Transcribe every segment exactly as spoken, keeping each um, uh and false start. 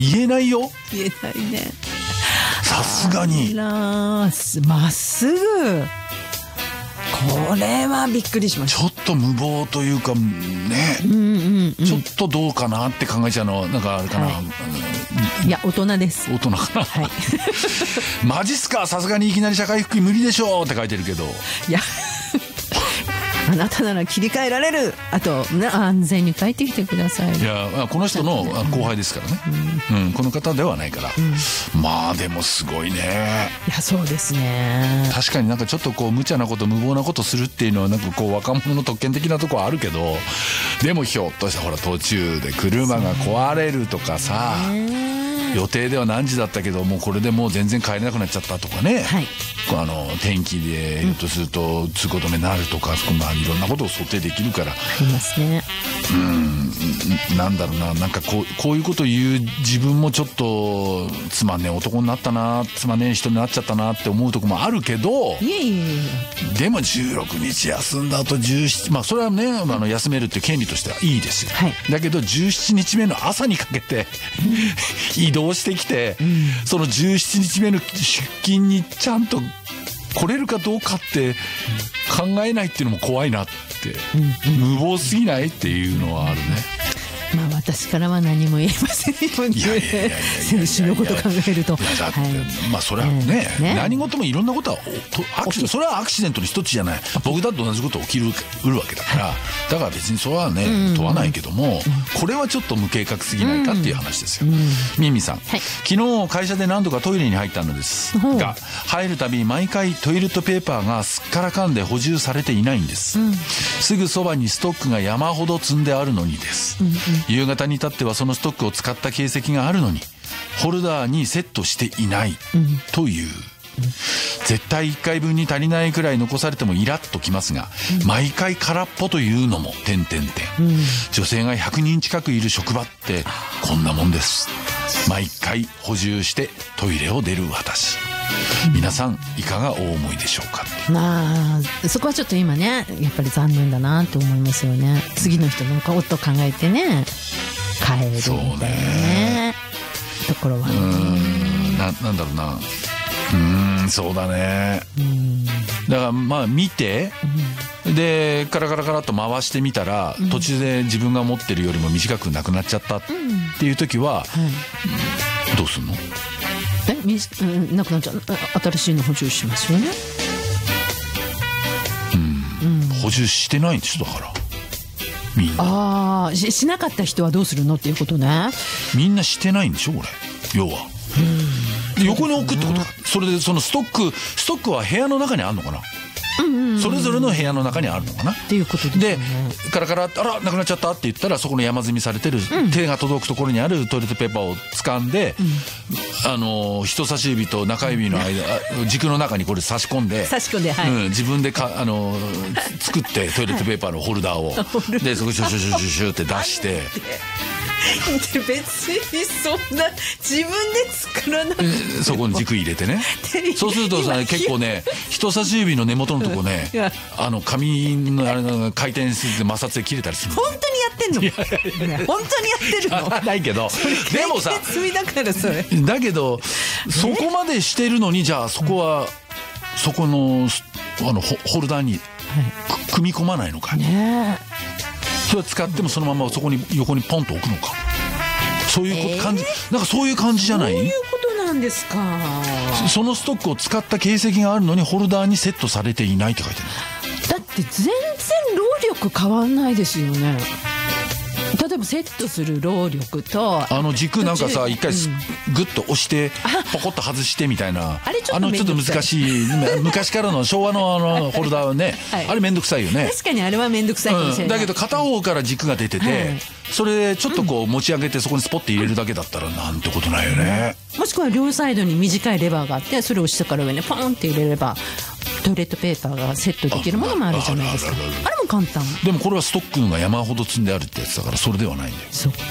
言えないよ。 言えないね。 さすがにまっすぐ、これはびっくりしました。 ちょっと無謀というかね、 うんうんうん、 ちょっとどうかなって考えちゃうのなんかあれかな、 はい、いや大人です。 大人かな、 はい、 マジっすか、さすがにいきなり社会福祉無理でしょうって書いてるけど、 いやあなたなら切り替えられる、あと、ね、安全に帰ってきてください。 いやこの人の後輩ですからね、うんうん、この方ではないから、うん、まあでもすごいね。 いやそうですね。 確かになんかちょっとこう無茶なこと無謀なことするっていうのはなんかこう若者の特権的なところはあるけど、でもひょっとしたらほら途中で車が壊れるとかさ、予定では何時だったけどもうこれでもう全然帰れなくなっちゃったとかね、はい、あの天気でひょっとすると通行止めになるとか、まあ、いろんなことを想定できるからありますね。 うん、なんだろうな、なんかこう、こういうこと言う自分もちょっとつまんねえ男になったな、つまんねえ人になっちゃったなって思うとこもあるけど、 いえいえいえでもじゅうろくにち休んだ後じゅうしち、まあそれはね、あの休めるっていう権利としてはいいですよ、はい、だけどじゅうしちにちめの朝にかけて移動してきて、うん、そのじゅうしちにちめの出勤にちゃんと来れるかどうかって考えないっていうのも怖いなって、うんうん、無謀すぎないっていうのはあるね。 まあ私からは何も言えませんよ。選手のこと考えると。 だって、はい、まあそれはね、えー、ね、何事もいろんなことはアクシデント、それはアクシデントの一つじゃない。僕だって同じこと起きるわけだから、はい、だから別にそれはね、うん、問わないけども、うん、これはちょっと無計画すぎないかっていう話ですよ。うん、ミミさん、はい、昨日会社で何度かトイレに入ったのですが、入るたびに毎回トイレットペーパーがすっからかんで補充されていないんです、うん、すぐそばにストックが山ほど積んであるのにです、うんうん、夕方に至ってはそのストックを使った形跡があるのにホルダーにセットしていないという、うん、絶対いっかいぶんに足りないくらい残されてもイラッときますが、うん、毎回空っぽというのも点々点、うん、女性がひゃくにん近くいる職場ってこんなもんです。毎回補充してトイレを出る私、皆さんいかがお思いでしょうか。 まあそこはちょっと今ねやっぱり残念だなと思いますよね。次の人の顔と考えてね変えるみたいなねところはね、うーん な, なんだろうなうーんそうだね。うんだからまあ見て、うん、でカラカラカラっと回してみたら、うん、途中で自分が持ってるよりも短くなくなっちゃったっていう時は、うんはい、どうすんの？ えみ、うん、なくなっちゃう。新しいの補充しますよね。 うん、うん、補充してないんでしょだからみんな。 ああ し, しなかった人はどうするのっていうことね。 みんなしてないんでしょこれ要は。うん横に置くってことか。それでそのストックストックは部屋の中にあるのかな。うんうんうん、それぞれの部屋の中にあるのかなっていうことですね。 でカラカラあらなくなっちゃったって言ったらそこの山積みされてる、うん、手が届くところにあるトイレットペーパーを掴んで、うん、あの人差し指と中指の間、うん、軸の中にこれ差し込んで差し込んで、はいうん、自分でかあの作ってトイレットペーパーのホルダーを、はい、でそこシュシュシュシュシュって出して別にそんな自分で作らなくてそこに軸入れてねそうするとさ結構ね人差し指の根元のとこねあの紙のあれが回転するで摩擦で切れたりする。 本当にやってんの？いやいやいや本当にやってるの？ やないけどでもさだからそれだけどそこまでしてるのにじゃあそこはそこのあのホルダーに組み込まないのかね。それ使ってもそのままそこに横にポンと置くのか。そういう感じ、えー、なんかそういう感じじゃない？ そういうことなんですか。 そのストックを使った形跡があるのにホルダーにセットされていないって書いてる。 だって全然労力変わんないですよね。例えばセットする労力とあの軸なんかさ一回グッと押してポコッと外してみたいな あ, れちょっとあのちょっと難しい昔からの昭和のあのホルダーね、はい、あれめんどくさいよね。 確かにあれはめんどくさいかもしれない、うん、 だけど片方から軸が出てて、はい、それでちょっとこう持ち上げてそこにスポッて入れるだけだったらなんてことないよね、 うん、もしくは両サイドに短いレバーがあってそれを下から上にポンって入れればトイレットペーパーがセットできるものもあるじゃないですか。 あ, あ, あれも簡単。 でもこれはストックが山ほど積んであるってやつだからそれではないんだよ。 そっか。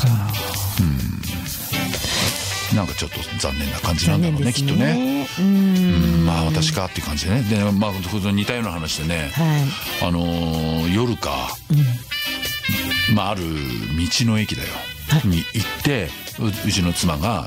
うんなんかちょっと残念な感じなんだろう ね, ねきっとね。うーんうんまあ私かっていう感じでね。でまあ似たような話でね、はい、あのー、夜か、うん、まあある道の駅だよ、はい、に行って う, うちの妻が